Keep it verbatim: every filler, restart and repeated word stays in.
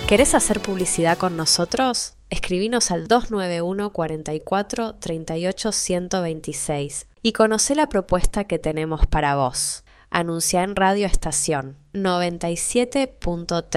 ¿Querés hacer publicidad con nosotros? Escribinos al dos nueve uno, cuarenta y cuatro, treinta y ocho, ciento veintiséis y conocé la propuesta que tenemos para vos. Anunciá en Radio Estación noventa y siete punto tres.